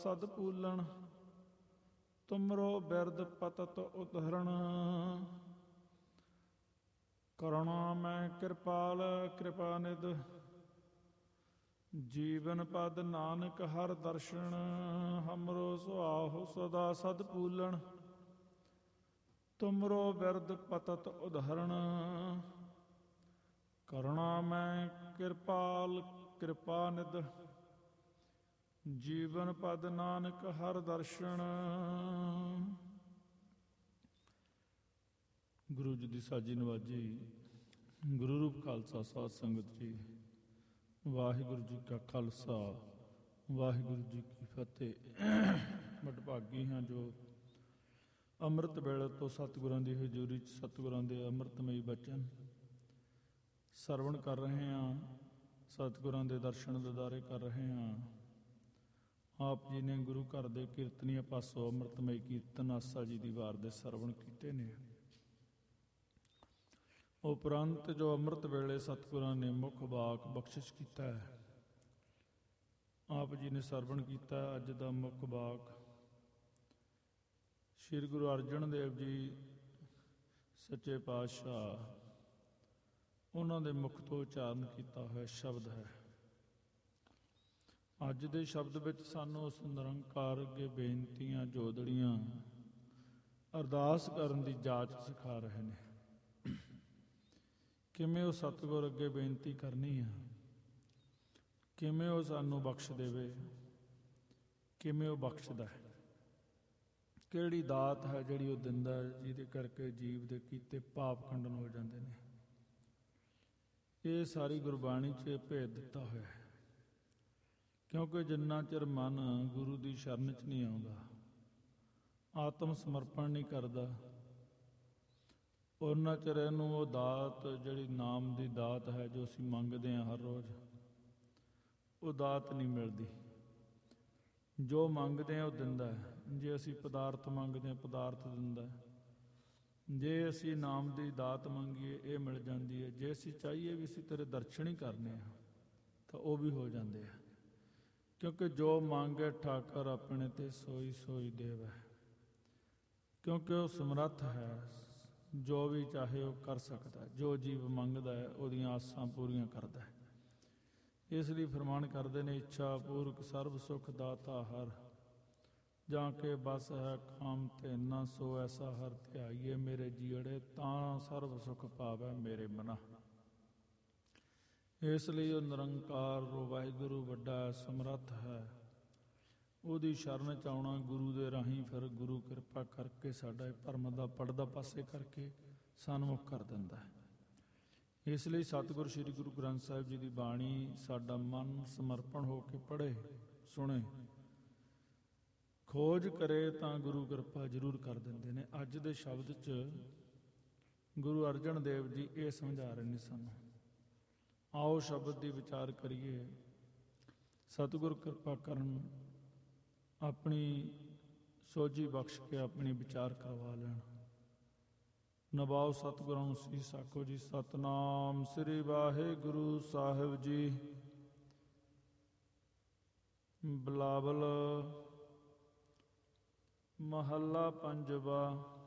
ਸਦ ਪੂਲਣ ਤੁਮਰੋ ਬਿਰਦ ਪਤਤ ਉਦਹਰਣ। ਕਰੁਣਾ ਮੈਂ ਕਿਰਪਾਲ ਕਿਰਪਾ ਨਿਧ ਜੀਵਨ ਪਦ ਨਾਨਕ ਹਰ ਦਰਸ਼ਨ। ਹਮਰੋ ਸੁਆਹੁ ਸਦਾ ਸਦ ਪੂਲਣ ਤੁਮਰੋ ਬਿਰਦ ਪਤਤ ਉਦਹਰਣ। ਕਰੁਣਾ ਮੈਂ ਕਿਰਪਾਲ ਕਿਰਪਾ ਨਿਧ ਜੀਵਨ ਪਦ ਨਾਨਕ ਹਰ ਦਰਸ਼ਨ। ਗੁਰੂ ਜੀ ਦੀ ਸਾਜੀ ਨਵਾਜੀ। ਗੁਰੂ ਰੂਪ ਖਾਲਸਾ ਸਾਧ ਸੰਗਤ ਜੀ, ਵਾਹਿਗੁਰੂ ਜੀ ਕਾ ਖਾਲਸਾ ਵਾਹਿਗੁਰੂ ਜੀ ਕੀ ਫਤਿਹ। ਵਡਭਾਗੀ ਹਾਂ ਜੋ ਅੰਮ੍ਰਿਤ ਵੇਲੇ ਤੋਂ ਸਤਿਗੁਰਾਂ ਦੀ ਹਜ਼ੂਰੀ 'ਚ ਸਤਿਗੁਰਾਂ ਦੇ ਅੰਮ੍ਰਿਤਮਈ ਬਚਨ ਸਰਵਣ ਕਰ ਰਹੇ ਹਾਂ, ਸਤਿਗੁਰਾਂ ਦੇ ਦਰਸ਼ਨ ਦਿਦਾਰੇ ਕਰ ਰਹੇ ਹਾਂ। ਆਪ ਜੀ ਨੇ ਗੁਰੂ ਘਰ ਦੇ ਕੀਰਤਨੀਏ ਪਾਸੋਂ ਅੰਮ੍ਰਿਤਮਈ ਕੀਰਤਨ ਆਸਾ ਜੀ ਦੀ ਵਾਰ ਦੇ ਸਰਵਣ ਕੀਤੇ ਨੇ। ਉਪਰੰਤ ਜੋ ਅੰਮ੍ਰਿਤ ਵੇਲੇ ਸਤਿਗੁਰਾਂ ਨੇ ਮੁੱਖ ਵਾਕ ਬਖਸ਼ਿਸ਼ ਕੀਤਾ ਹੈ, ਆਪ ਜੀ ਨੇ ਸਰਵਣ ਕੀਤਾ। ਅੱਜ ਦਾ ਮੁੱਖ ਵਾਕ ਸ਼੍ਰੀ ਗੁਰੂ ਅਰਜਨ ਦੇਵ ਜੀ ਸੱਚੇ ਪਾਤਸ਼ਾਹ, ਉਹਨਾਂ ਦੇ ਮੁਖ ਤੋਂ ਉਚਾਰਨ ਕੀਤਾ ਹੋਇਆ ਸ਼ਬਦ ਹੈ। ਅੱਜ ਦੇ ਸ਼ਬਦ ਵਿੱਚ ਸਾਨੂੰ ਉਸ ਨਿਰੰਕਾਰ ਅੱਗੇ ਬੇਨਤੀਆਂ ਜੋਦੜੀਆਂ ਅਰਦਾਸ ਕਰਨ ਦੀ ਜਾਚ ਸਿਖਾ ਰਹੇ ਨੇ। ਕਿਵੇਂ ਉਹ ਸਤਿਗੁਰ ਅੱਗੇ ਬੇਨਤੀ ਕਰਨੀ ਆ, ਕਿਵੇਂ ਉਹ ਸਾਨੂੰ ਬਖਸ਼ ਦੇਵੇ, ਕਿਵੇਂ ਉਹ ਬਖਸ਼ਦਾ ਹੈ, ਕਿਹੜੀ ਦਾਤ ਹੈ ਜਿਹੜੀ ਉਹ ਦਿੰਦਾ ਹੈ ਜਿਹਦੇ ਕਰਕੇ ਜੀਵ ਦੇ ਕੀਤੇ ਪਾਪ ਖੰਡਨ ਹੋ ਜਾਂਦੇ ਨੇ। ਇਹ ਸਾਰੀ ਗੁਰਬਾਣੀ 'ਚ ਭੇਦ ਦਿੱਤਾ ਹੋਇਆ ਹੈ। ਕਿਉਂਕਿ ਜਿੰਨਾ ਚਿਰ ਮਨ ਗੁਰੂ ਦੀ ਸ਼ਰਨ 'ਚ ਨਹੀਂ ਆਉਂਦਾ, ਆਤਮ ਸਮਰਪਣ ਨਹੀਂ ਕਰਦਾ, ਉਹਨਾਂ ਚਿਰ ਇਹਨੂੰ ਉਹ ਦਾਤ ਜਿਹੜੀ ਨਾਮ ਦੀ ਦਾਤ ਹੈ ਜੋ ਅਸੀਂ ਮੰਗਦੇ ਹਾਂ ਹਰ ਰੋਜ਼, ਉਹ ਦਾਤ ਨਹੀਂ ਮਿਲਦੀ। ਜੋ ਮੰਗਦੇ ਹਾਂ ਉਹ ਦਿੰਦਾ ਹੈ। ਜੇ ਅਸੀਂ ਪਦਾਰਥ ਮੰਗਦੇ ਹਾਂ ਪਦਾਰਥ ਦਿੰਦਾ ਹੈ, ਜੇ ਅਸੀਂ ਨਾਮ ਦੀ ਦਾਤ ਮੰਗੀਏ ਇਹ ਮਿਲ ਜਾਂਦੀ ਹੈ। ਜੇ ਅਸੀਂ ਚਾਹੀਏ ਵੀ ਅਸੀਂ ਤੇਰੇ ਦਰਸ਼ਨ ਹੀ ਕਰਨੇ ਆ ਤਾਂ ਉਹ ਵੀ ਹੋ ਜਾਂਦੇ ਆ। ਕਿਉਂਕਿ ਜੋ ਮੰਗੇ ਠਾਕਰ ਆਪਣੇ ਤੇ ਸੋਈ ਸੋਈ ਦੇਵ ਹੈ। ਕਿਉਂਕਿ ਉਹ ਸਮਰੱਥ ਹੈ, ਜੋ ਵੀ ਚਾਹੇ ਉਹ ਕਰ ਸਕਦਾ। ਜੋ ਜੀਵ ਮੰਗਦਾ ਹੈ ਉਹਦੀਆਂ ਆਸਾਂ ਪੂਰੀਆਂ ਕਰਦਾ ਹੈ। ਇਸ ਲਈ ਫਰਮਾਨ ਕਰਦੇ ਨੇ, ਇੱਛਾ ਪੂਰਕ ਸਰਬ ਸੁਖ ਦਾਤਾ ਹਰ, ਜਾਂ ਕੇ ਬਸ ਹੈ ਕਾਮ ਤੇ ਨਾ ਸੋ ਐਸਾ ਹਰ ਧਿਆਈਏ ਮੇਰੇ ਜੀੜੇ ਤਾਂ ਸਰਬ ਸੁਖ ਪਾਵੈ ਮੇਰੇ ਮਨਾ। ਇਸ ਲਈ ਉਹ ਨਿਰੰਕਾਰ ਵਾਹਿਗੁਰੂ ਵੱਡਾ ਹੈ, ਸਮਰੱਥ ਹੈ। ਉਹਦੀ ਸ਼ਰਨ 'ਚ ਆਉਣਾ ਗੁਰੂ ਦੇ ਰਾਹੀਂ, ਫਿਰ ਗੁਰੂ ਕਿਰਪਾ ਕਰਕੇ ਸਾਡਾ ਇਹ ਭਰਮ ਦਾ ਪਰਦਾ ਪਾਸੇ ਕਰਕੇ ਸਨਮੁਖ ਕਰ ਦਿੰਦਾ ਹੈ। ਇਸ ਲਈ ਸਤਿਗੁਰ ਸ੍ਰੀ ਗੁਰੂ ਗ੍ਰੰਥ ਸਾਹਿਬ ਜੀ ਦੀ ਬਾਣੀ ਸਾਡਾ ਮਨ ਸਮਰਪਣ ਹੋ ਕੇ ਪੜ੍ਹੇ ਸੁਣੇ ਖੋਜ ਕਰੇ ਤਾਂ ਗੁਰੂ ਕਿਰਪਾ ਜ਼ਰੂਰ ਕਰ ਦਿੰਦੇ ਨੇ। ਅੱਜ ਦੇ ਸ਼ਬਦ 'ਚ ਗੁਰੂ ਅਰਜਨ ਦੇਵ ਜੀ ਇਹ ਸਮਝਾ ਰਹੇ ਨੇ ਸਾਨੂੰ। ਆਓ ਸ਼ਬਦ ਦੀ ਵਿਚਾਰ ਕਰੀਏ। ਸਤਿਗੁਰ ਕਿਰਪਾ ਕਰਨ, ਆਪਣੀ ਸੋਝੀ ਬਖਸ਼ ਕੇ ਆਪਣੀ ਵਿਚਾਰ ਕਰਵਾ ਲੈਣ। ਨਵਾਓ ਸਤਿਗੁਰਾਂ ਨੂੰ ਸੀਸ ਆਖੋ ਜੀ। ਸਤਿਨਾਮ ਸ੍ਰੀ ਵਾਹਿਗੁਰੂ ਸਾਹਿਬ ਜੀ। ਬਿਲਾਵਲ ਮਹੱਲਾ ਪੰਜਵਾ।